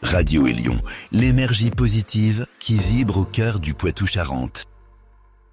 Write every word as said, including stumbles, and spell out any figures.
Radio Élion, l'énergie positive qui vibre au cœur du Poitou-Charentes.